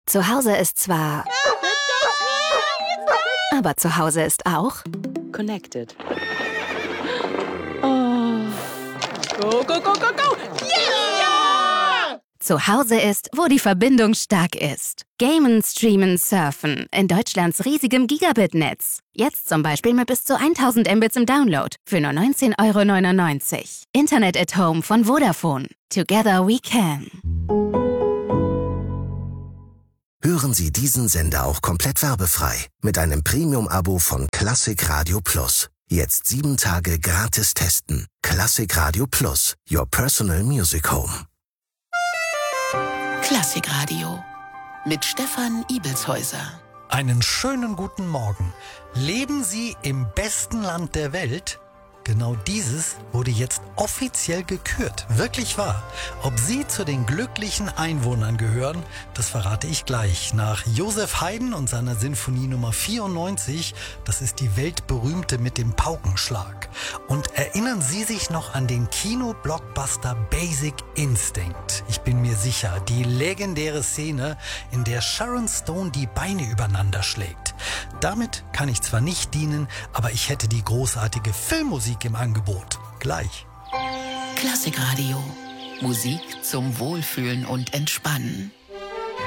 Zu Hause ist zwar... Aber zu Hause ist auch... Connected. Oh. Go, go, go, go, go! Yeah! Zu Hause ist, wo die Verbindung stark ist. Gamen, streamen, surfen. In Deutschlands riesigem Gigabit-Netz. Jetzt zum Beispiel mit bis zu 1000 Mbits im Download. Für nur 19,99 €. Internet at Home von Vodafone. Together we can. Hören Sie diesen Sender auch komplett werbefrei mit einem Premium-Abo von Klassik Radio Plus. Jetzt 7 Tage gratis testen. Klassik Radio Plus, your personal music home. Klassikradio mit Stefan Ibelshäuser. Einen schönen guten Morgen. Leben Sie im besten Land der Welt? Genau dieses wurde jetzt offiziell gekürt. Wirklich wahr. Ob Sie zu den glücklichen Einwohnern gehören, das verrate ich gleich. Nach Joseph Haydn und seiner Sinfonie Nummer 94, das ist die weltberühmte mit dem Paukenschlag. Und erinnern Sie sich noch an den Kino-Blockbuster Basic Instinct? Ich bin mir sicher, die legendäre Szene, in der Sharon Stone die Beine übereinander schlägt. Damit kann ich zwar nicht dienen, aber ich hätte die großartige Filmmusik im Angebot. Gleich. Klassikradio. Musik zum Wohlfühlen und Entspannen.